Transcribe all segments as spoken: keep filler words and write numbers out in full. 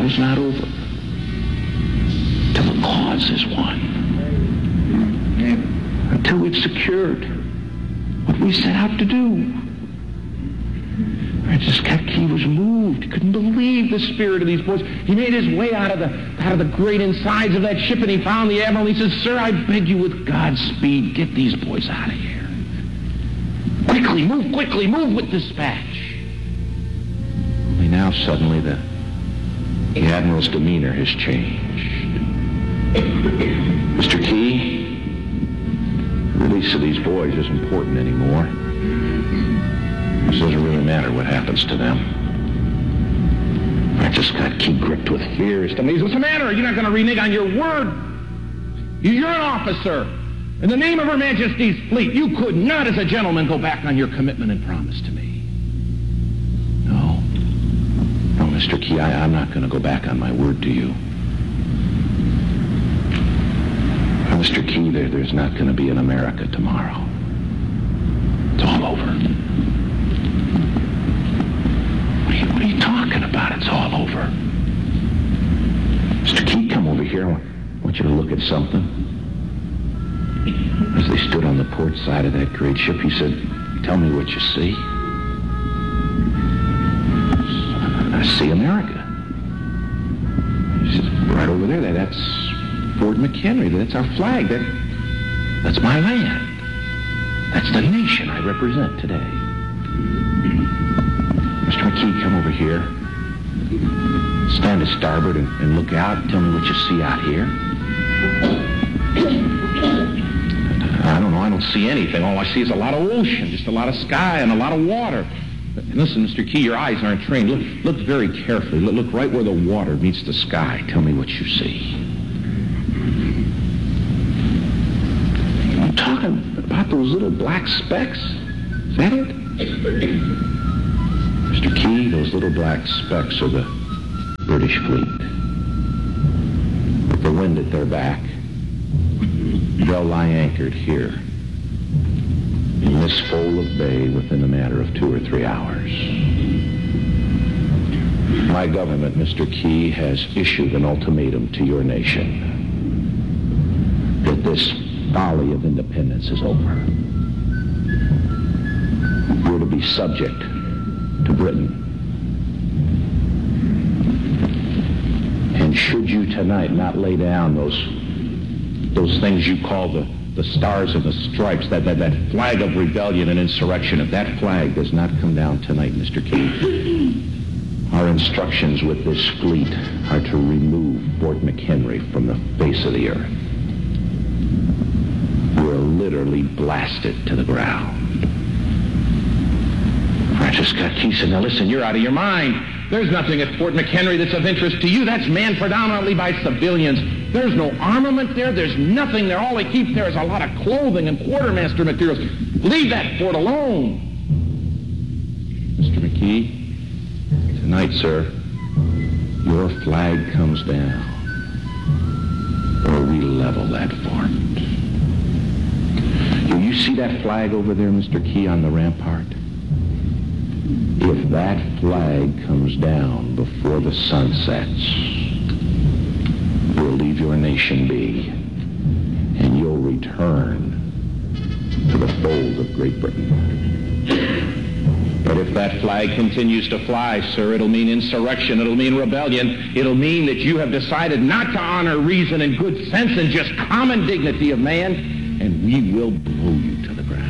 battle's not over till the cause is won. Until we've secured what we set out to do. Francis Scott Key was moved. He couldn't believe the spirit of these boys. He made his way out of the out of the great insides of that ship, and he found the admiral. He says, "Sir, I beg you with God's speed, get these boys out of here. Quickly, move quickly, move with dispatch." Only now suddenly the, the admiral's demeanor has changed. "Mister Key, the release of these boys isn't important anymore. It doesn't really matter what happens to them." Francis Scott Key gripped with fear. His stomach. "What's the matter? You're not going to renege on your word. You're an officer. In the name of Her Majesty's fleet, you could not, as a gentleman, go back on your commitment and promise to me." "No. No, Mister Key, I, I'm not going to go back on my word to you. Now, Mister Key, there, there's not going to be an America tomorrow. It's all over." What are you, what are you talking about? It's all over. "Mister Key, come over here. I want you to look at something." As they stood on the port side of that great ship, he said, "Tell me what you see." "I see America." He said, "Right over there, that's Fort McHenry. That's our flag. That, that's my land. That's the nation I represent today." "Mister McKee, come over here. Stand to starboard and, and look out and tell me what you see out here." "I don't know. I don't see anything. All I see is a lot of ocean, just a lot of sky and a lot of water." And listen, Mister Key, your eyes aren't trained. Look, look very carefully. Look, look right where the water meets the sky. Tell me what you see." "I'm talking about those little black specks. Is that it?" "Mister Key, those little black specks are the British fleet. With the wind at their back, they'll lie anchored here in this fold of bay within a matter of two or three hours. My government, Mister Key, has issued an ultimatum to your nation that this folly of independence is over. You're to be subject to Britain. And should you tonight not lay down those those things you call the, the stars and the stripes, that, that, that flag of rebellion and insurrection, if that flag does not come down tonight, Mister Key, our instructions with this fleet are to remove Fort McHenry from the face of the earth. We'll literally blast it to the ground." Francis Scott Key said, "Now listen, you're out of your mind. There's nothing at Fort McHenry that's of interest to you. That's manned predominantly by civilians. There's no armament there. There's nothing there. All they keep there is a lot of clothing and quartermaster materials. Leave that fort alone." "Mister McKee, tonight, sir, your flag comes down, or we level that fort. You, you see that flag over there, Mister Key, on the rampart? If that flag comes down before the sun sets, we'll leave your nation be, and you'll return to the fold of Great Britain. But if that flag continues to fly, sir, it'll mean insurrection, it'll mean rebellion, it'll mean that you have decided not to honor reason and good sense and just common dignity of man, and we will blow you to the ground."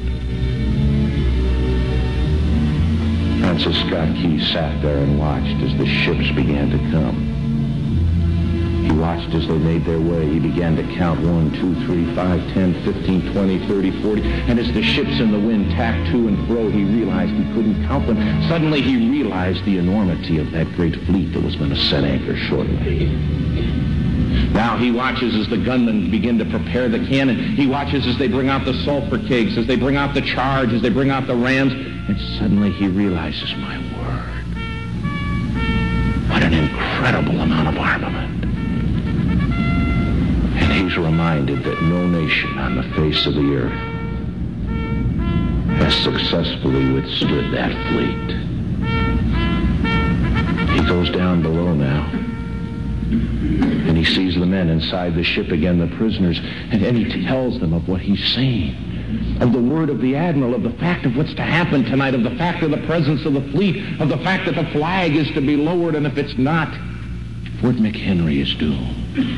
Francis Scott Key sat there and watched as the ships began to come. He watched as they made their way. He began to count one, two, three, five, ten, fifteen, twenty, thirty, forty. And as the ships in the wind tacked to and fro, he realized he couldn't count them. Suddenly he realized the enormity of that great fleet that was going to set anchor shortly. Now he watches as the gunmen begin to prepare the cannon. He watches as they bring out the sulfur kegs, as they bring out the charge, as they bring out the rams. And suddenly he realizes, my word, what an incredible amount of armament. And he's reminded that no nation on the face of the earth has successfully withstood that fleet. He goes down below now. And he sees the men inside the ship again, the prisoners, and then he tells them of what he's seen, of the word of the admiral, of the fact of what's to happen tonight, of the fact of the presence of the fleet, of the fact that the flag is to be lowered, and if it's not, Fort McHenry is doomed.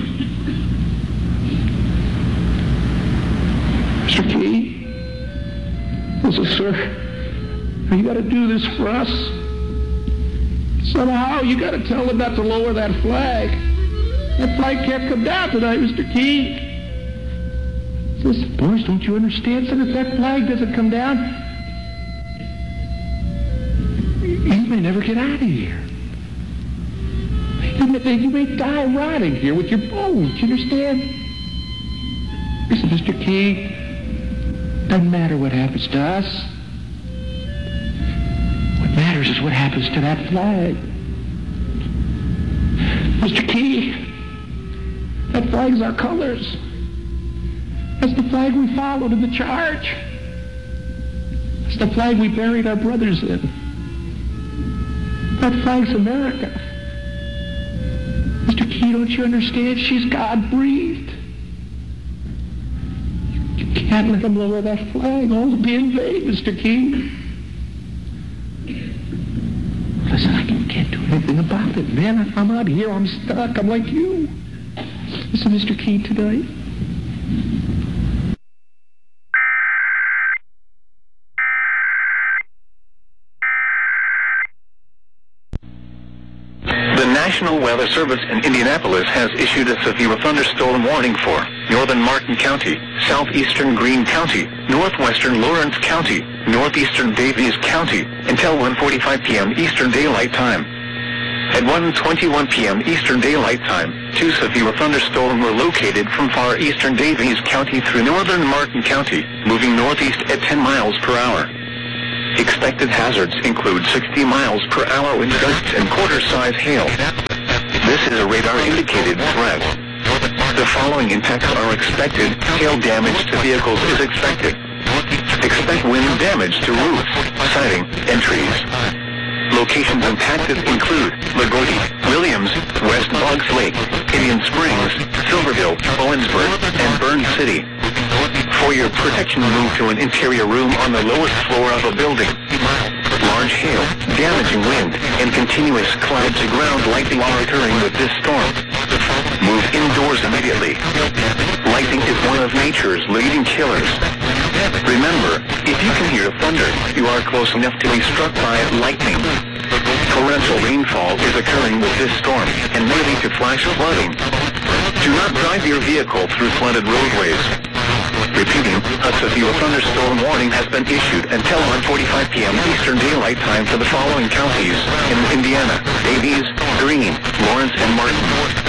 Mister Key? Listen, sir, you got to do this for us. Somehow, you got to tell them not to lower that flag. That flag can't come down tonight, Mister Key. Listen, boys, don't you understand? So if that flag doesn't come down, you may never get out of here. You may, you may die rotting here with your bones. You understand? Listen, Mister Key, doesn't matter what happens to us. What matters is what happens to that flag. Mister Key, that flag's our colors. That's the flag we followed in the charge. That's the flag we buried our brothers in. That flag's America. Mister Key, don't you understand? She's God-breathed. You can't let them lower that flag. All will be in vain, Mister Key. Listen, I can't do anything about it, man. I'm out here. I'm stuck. I'm like you. Listen, Mister Key, tonight. The National Weather Service in Indianapolis has issued a severe thunderstorm warning for northern Martin County, southeastern Greene County, northwestern Lawrence County, northeastern Davies County until one forty-five p m Eastern Daylight Time. At one twenty-one p m Eastern Daylight Time, two severe thunderstorms were located from far eastern Davies County through northern Martin County, moving northeast at ten miles per hour. Expected hazards include sixty miles per hour wind gusts and quarter-size hail. This is a radar-indicated threat. The following impacts are expected. Hail damage to vehicles is expected. Expect wind damage to roofs, siding, and trees. Locations impacted include LaGuardia, Williams, West Boggs Lake, Indian Springs, Silverville, Owensboro, and Burns City. For your protection, move to an interior room on the lowest floor of a building. Large hail, damaging wind, and continuous cloud-to-ground lightning are occurring with this storm. Move indoors immediately. Lightning is one of nature's leading killers. Remember, if you can hear thunder, you are close enough to be struck by lightning. Torrential rainfall is occurring with this storm and may lead to flash flooding. Do not drive your vehicle through flooded roadways. Repeating, a severe thunderstorm warning has been issued until one forty-five p m Eastern Daylight Time for the following counties in Indiana: Davies, Greene, Lawrence, and Martin.